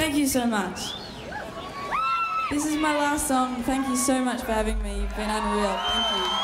Thank you so much. This is my last song. Thank you so much for having me. You've been unreal. Thank you.